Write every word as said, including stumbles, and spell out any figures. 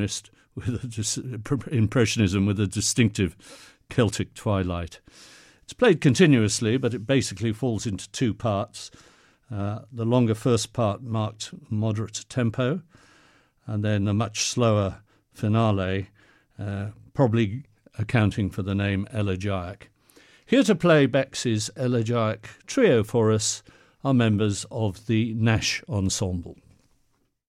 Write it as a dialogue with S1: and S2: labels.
S1: with a dis- impressionism with a distinctive Celtic twilight. It's played continuously, but it basically falls into two parts. Uh, the longer first part marked moderate tempo, and then a much slower finale, uh, probably accounting for the name Elegiac. Here to play Bex's Elegiac Trio for us are members of the Nash Ensemble.